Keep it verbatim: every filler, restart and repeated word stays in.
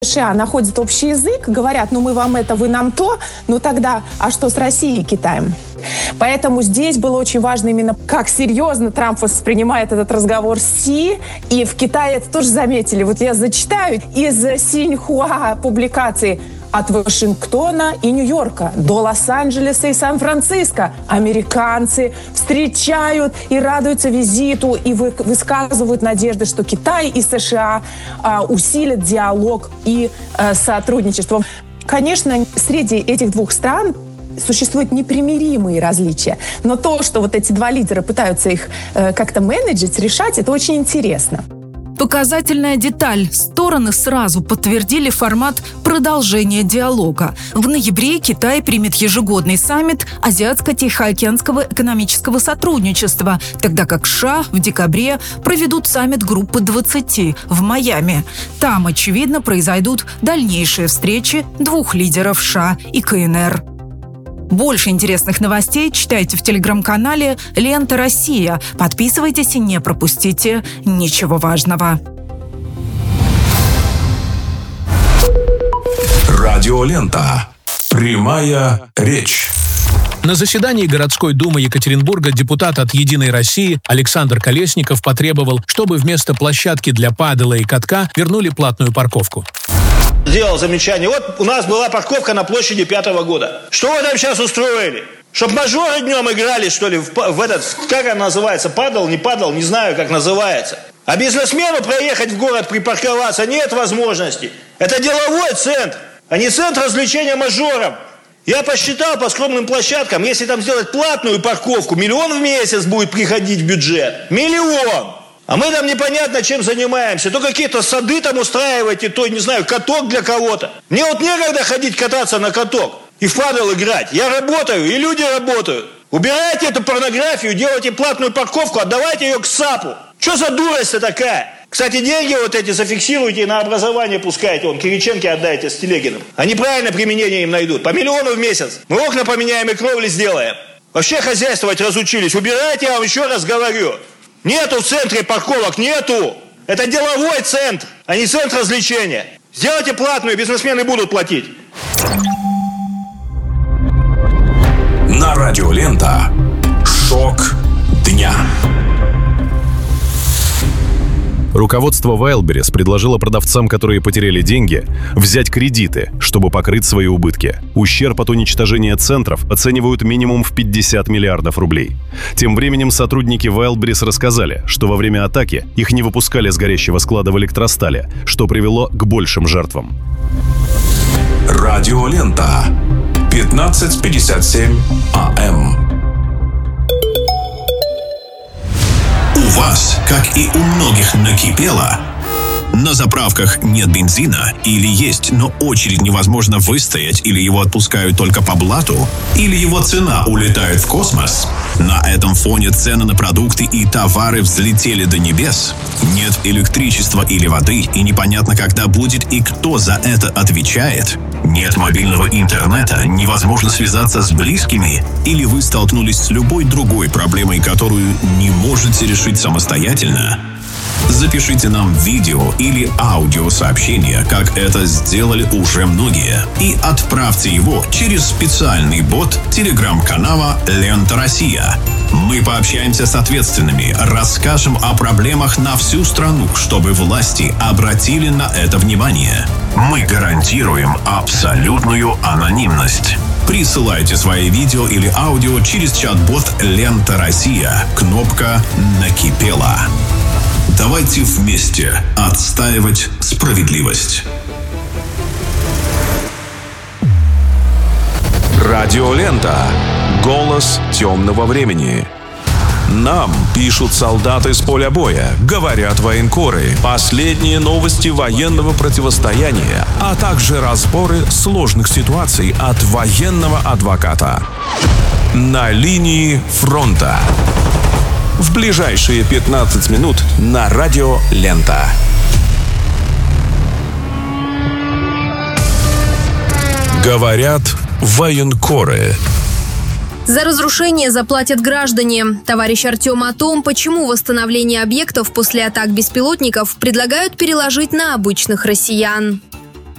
США находят общий язык, говорят, ну мы вам это, вы нам то, ну тогда, а что с Россией и Китаем? Поэтому здесь было очень важно именно, как серьезно Трамп воспринимает этот разговор с Си, и в Китае это тоже заметили. Вот я зачитаю из Синьхуа публикации: от Вашингтона и Нью-Йорка до Лос-Анджелеса и Сан-Франциско американцы встречают и радуются визиту, и вы, высказывают надежды, что Китай и США а, усилят диалог и а, сотрудничество. Конечно, среди этих двух стран существуют непримиримые различия, но то, что вот эти два лидера пытаются их э, как-то менеджить, решать, это очень интересно. Показательная деталь. Стороны сразу подтвердили формат продолжения диалога. В ноябре Китай примет ежегодный саммит Азиатско-Тихоокеанского экономического сотрудничества, тогда как США в декабре проведут саммит группы двадцати в Майами. Там, очевидно, произойдут дальнейшие встречи двух лидеров США и КНР. Больше интересных новостей читайте в телеграм-канале «Лента Россия». Подписывайтесь и не пропустите ничего важного. Радиолента. Прямая речь. На заседании городской думы Екатеринбурга депутат от «Единой России» Александр Колесников потребовал, чтобы вместо площадки для падала и катка вернули платную парковку. Сделал замечание. Вот у нас была парковка на площади пятого года. Что вы там сейчас устроили? Чтоб мажоры днем играли, что ли, в, в этот, как он называется, падал, не падал, не знаю, как называется. А бизнесмену проехать в город, припарковаться нет возможности. Это деловой центр, а не центр развлечения мажоров. Я посчитал по скромным площадкам, если там сделать платную парковку, миллион в месяц будет приходить в бюджет. Миллион! А мы там непонятно чем занимаемся. То какие-то сады там устраиваете, то, не знаю, каток для кого-то. Мне вот некогда ходить кататься на каток и в падал играть. Я работаю, и люди работают. Убирайте эту порнографию, делайте платную парковку, отдавайте ее к САПу. Что за дурость-то такая? Кстати, деньги вот эти зафиксируйте и на образование пускайте. Вон, Кириченке отдайте с Телегиным. Они правильно применение им найдут. По миллиону в месяц. Мы окна поменяем и кровли сделаем. Вообще хозяйствовать разучились. Убирайте, я вам еще раз говорю. Нету в центре парковок, нету. Это деловой центр, а не центр развлечения. Сделайте платную, бизнесмены будут платить. На Радиолента. Шок дня. Руководство Wildberries предложило продавцам, которые потеряли деньги, взять кредиты, чтобы покрыть свои убытки. Ущерб от уничтожения центров оценивают минимум в пятьдесят миллиардов рублей. Тем временем сотрудники Wildberries рассказали, что во время атаки их не выпускали с горящего склада в Электростале, что привело к большим жертвам. Радиолента. пятнадцать пятьдесят семь АМ. У вас, как и у многих, накипело? На заправках нет бензина или есть, но очередь невозможно выстоять, или его отпускают только по блату, или его цена улетает в космос? На этом фоне цены на продукты и товары взлетели до небес. Нет электричества или воды, и непонятно, когда будет и кто за это отвечает. Нет мобильного интернета, невозможно связаться с близкими, или вы столкнулись с любой другой проблемой, которую не можете решить самостоятельно? Запишите нам видео или аудиосообщение, как это сделали уже многие, и отправьте его через специальный бот телеграм-канала «Лента Россия». Мы пообщаемся с ответственными, расскажем о проблемах на всю страну, чтобы власти обратили на это внимание. Мы гарантируем абсолютную анонимность. Присылайте свои видео или аудио через чат-бот «Лента Россия». Кнопка «Накипело». Давайте вместе отстаивать справедливость. Радиолента. Голос темного времени. Нам пишут солдаты с поля боя, говорят военкоры, последние новости военного противостояния, а также разборы сложных ситуаций от военного адвоката. На линии фронта. В ближайшие пятнадцать минут на Радио Лента. Говорят военкоры. За разрушение заплатят граждане. Товарищ Артем о том, почему восстановление объектов после атак беспилотников предлагают переложить на обычных россиян.